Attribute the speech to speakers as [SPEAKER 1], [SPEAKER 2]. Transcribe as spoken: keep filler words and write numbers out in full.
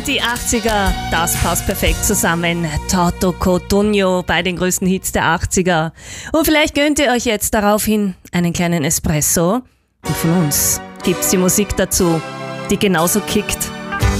[SPEAKER 1] Die achtziger, das passt perfekt zusammen. Toto Cotugno bei den größten Hits der achtziger. Und vielleicht gönnt ihr euch jetzt daraufhin einen kleinen Espresso. Und von uns gibt's die Musik dazu, die genauso kickt